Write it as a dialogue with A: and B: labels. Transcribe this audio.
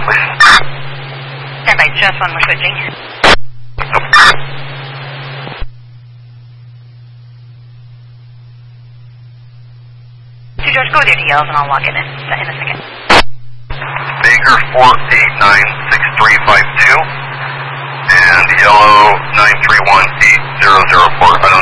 A: please.
B: Stand by, just one more switching. George, go with your DLs and I'll log it in a second.
A: Baker 4896352 and yellow 9318004.